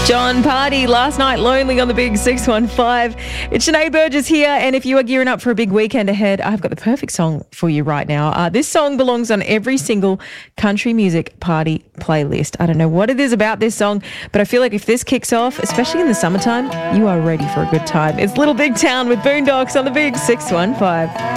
John Party, Last Night Lonely on the Big 615. It's Sinead Burgess here, and if you are gearing up for a big weekend ahead, I've got the perfect song for you right now. This song belongs on every single country music party playlist. I don't know what it is about this song, but I feel like if this kicks off, especially in the summertime, you are ready for a good time. It's Little Big Town with Boondocks on the Big 615.